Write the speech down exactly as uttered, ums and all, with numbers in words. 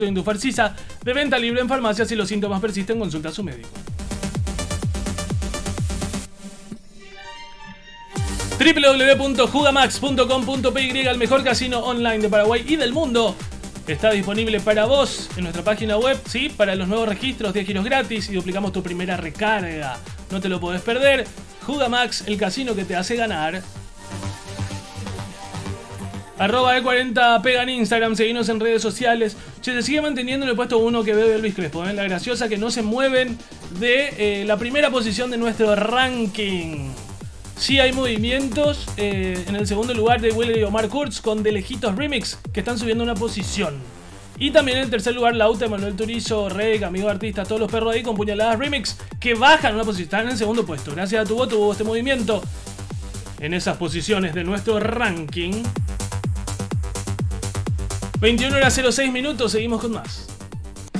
Indufarcisa, de venta libre en farmacias. Si los síntomas persisten, consulta a su médico. doble u doble u doble u punto jugamax punto com punto p y, el mejor casino online de Paraguay y del mundo, está disponible para vos en nuestra página web, ¿sí? Para los nuevos registros, diez giros gratis y duplicamos tu primera recarga. No te lo podés perder. Jugamax, el casino que te hace ganar. Arroba E cuarenta pega en Instagram, seguinos en redes sociales. Che, se sigue manteniendo en el puesto uno que bebe Luis Crespo, ¿eh? La graciosa que no se mueven de eh, la primera posición de nuestro ranking. Sí hay movimientos eh, en el segundo lugar de Willy y Omar Kurtz con De Lejitos Remix, que están subiendo una posición. Y también en el tercer lugar Lauta, Manuel Turizo, Reg, amigo artista, todos los perros ahí con Puñaladas Remix, que bajan una posición, están en el segundo puesto. Gracias a tu voto hubo este movimiento en esas posiciones de nuestro ranking. veintiuna horas cero seis minutos, seguimos con más.